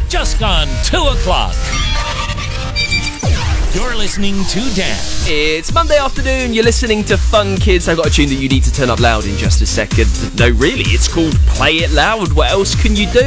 just gone 2 o'clock. You're listening to Dan. It's Monday afternoon, you're listening to Fun Kids. I've got a tune that you need to turn up loud in just a second. No, really, it's called Play It Loud. What else can you do?